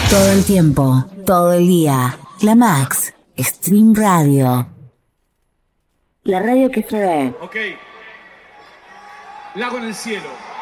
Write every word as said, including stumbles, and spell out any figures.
Todo el tiempo, todo el día. La Max, Stream Radio. La radio que se ve. Ok. Lago en el cielo.